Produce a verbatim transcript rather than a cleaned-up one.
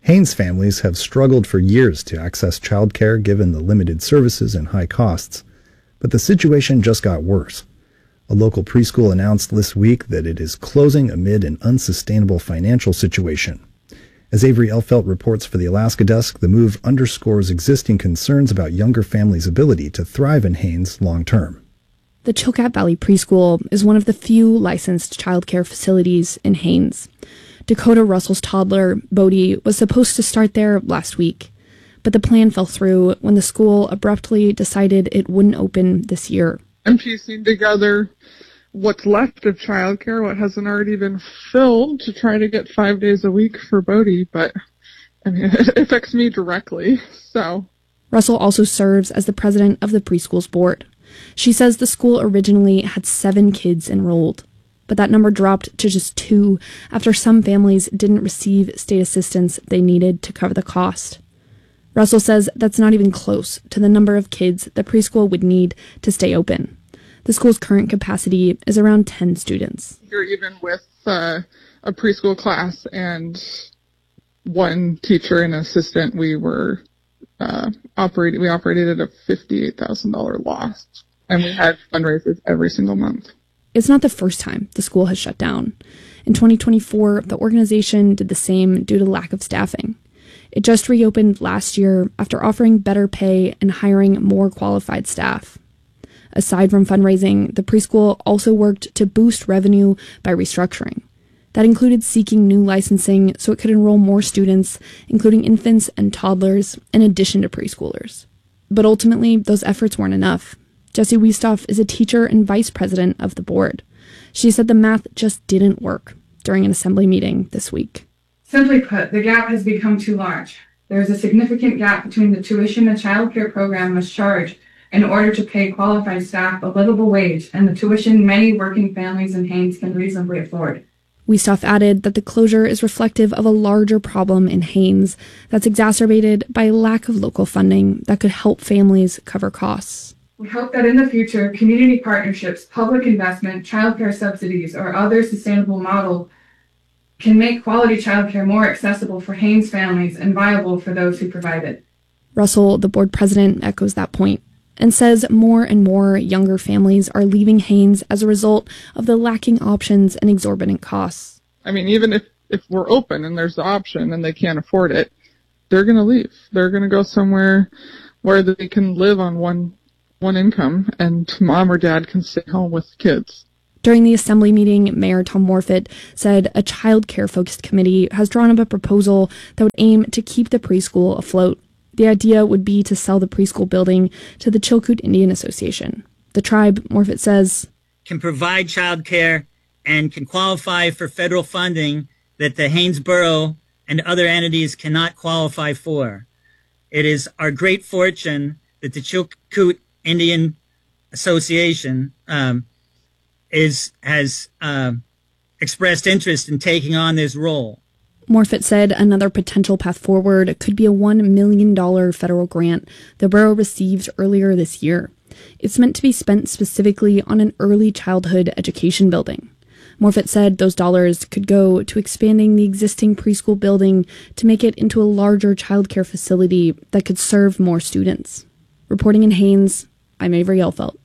Haines families have struggled for years to access childcare given the limited services and high costs, but the situation just got worse. A local preschool announced this week that it is closing amid an unsustainable financial situation. As Avery Elfelt reports for the Alaska Desk, the move underscores existing concerns about younger families' ability to thrive in Haines long term. The Chilkat Valley Preschool is one of the few licensed childcare facilities in Haines. Dakota Russell's toddler, Bodhi, was supposed to start there last week, but the plan fell through when the school abruptly decided it wouldn't open this year. I'm piecing together what's left of childcare, what hasn't already been filled, to try to get five days a week for Bodhi, but I mean, it affects me directly, so. Russell also serves as the president of the preschool's board. She says the school originally had seven kids enrolled, but that number dropped to just two after some families didn't receive state assistance they needed to cover the cost. Russell says that's not even close to the number of kids the preschool would need to stay open. The school's current capacity is around ten students. You're even with uh, a preschool class and one teacher and assistant, we were uh, operating, we operated at a fifty-eight thousand dollars loss, and we had fundraisers every single month. It's not the first time the school has shut down. In twenty twenty-four, the organization did the same due to lack of staffing. It just reopened last year after offering better pay and hiring more qualified staff. Aside from fundraising, the preschool also worked to boost revenue by restructuring. That included seeking new licensing so it could enroll more students, including infants and toddlers, in addition to preschoolers. But ultimately, those efforts weren't enough. Jessie Wiestoff is a teacher and vice president of the board. She said the math just didn't work during an assembly meeting this week. Simply put, the gap has become too large. There is a significant gap between the tuition a child care program must charge in order to pay qualified staff a livable wage and the tuition many working families in Haines can reasonably afford. Wiestoff added that the closure is reflective of a larger problem in Haines that's exacerbated by a lack of local funding that could help families cover costs. We hope that in the future, community partnerships, public investment, childcare subsidies, or other sustainable model can make quality childcare more accessible for Haines families and viable for those who provide it. Russell, the board president, echoes that point and says more and more younger families are leaving Haines as a result of the lacking options and exorbitant costs. I mean, even if, if we're open and there's the option and they can't afford it, they're going to leave. They're going to go somewhere where they can live on one one income and mom or dad can stay home with kids. During the assembly meeting, Mayor Tom Morfitt said a child care-focused committee has drawn up a proposal that would aim to keep the preschool afloat. The idea would be to sell the preschool building to the Chilkoot Indian Association. The tribe, Morfitt says, can provide child care and can qualify for federal funding that the Haines Borough and other entities cannot qualify for. It is our great fortune that the Chilkoot Indian Association um, is has uh, expressed interest in taking on this role. Morfitt said another potential path forward could be a one million dollars federal grant the borough received earlier this year. It's meant to be spent specifically on an early childhood education building. Morfitt said those dollars could go to expanding the existing preschool building to make it into a larger childcare facility that could serve more students. Reporting in Haines, I'm Avery Elfelt.